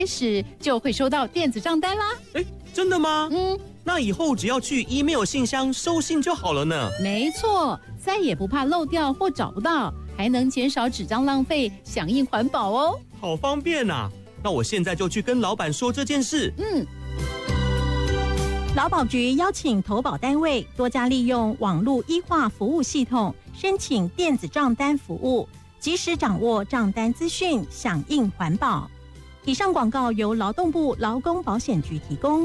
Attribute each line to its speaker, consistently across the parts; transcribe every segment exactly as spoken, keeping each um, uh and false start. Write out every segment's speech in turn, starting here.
Speaker 1: 始就会收到电子账单啦。
Speaker 2: 哎，真的吗？
Speaker 1: 嗯，
Speaker 2: 那以后只要去 email 信箱收信就好了呢。
Speaker 1: 没错，再也不怕漏掉或找不到，还能减少纸张浪费，响应环保哦。
Speaker 2: 好方便啊！那我现在就去跟老板说这件事。
Speaker 1: 嗯。
Speaker 3: 劳保局邀请投保单位多加利用网络医化服务系统，申请电子账单服务，及时掌握账单资讯，响应环保。以上广告由劳动部劳工保险局提供。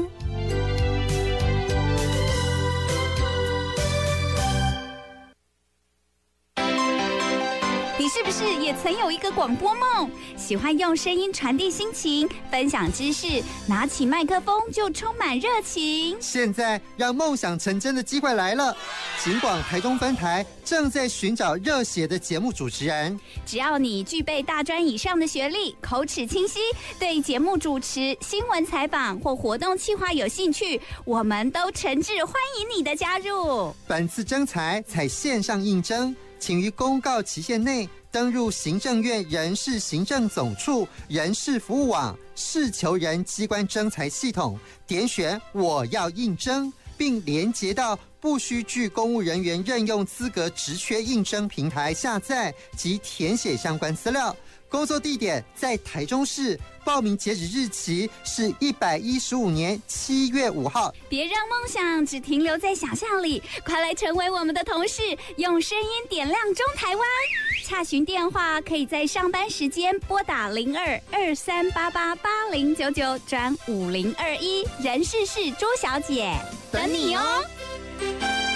Speaker 4: 你是不是也曾有一个广播梦？喜欢用声音传递心情，分享知识，拿起麦克风就充满热情。
Speaker 5: 现在让梦想成真的机会来了！警广台中分台正在寻找热血的节目主持人。
Speaker 4: 只要你具备大专以上的学历，口齿清晰，对节目主持、新闻采访或活动企划有兴趣，我们都诚挚欢迎你的加入。
Speaker 5: 本次征才采线上应征，请于公告期限内登入行政院人事行政总处人事服务网事求人机关征才系统，点选我要应征，并连结到不需具公务人员任用资格职缺应征平台下载及填写相关资料。工作地点在台中市，报名截止日期是一百一十五年七月五号。
Speaker 4: 别让梦想只停留在想象里，快来成为我们的同事，用声音点亮中台湾。洽询电话可以在上班时间拨打零二二三八八八零九九转五零二一，人事室朱小姐等你哦。